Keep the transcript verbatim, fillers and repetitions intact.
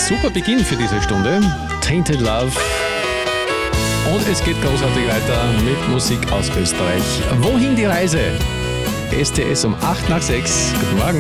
super Beginn für diese Stunde. Tainted Love. Und es geht großartig weiter mit Musik aus Österreich. Wohin die Reise? S T S um acht nach sechs. Guten Morgen.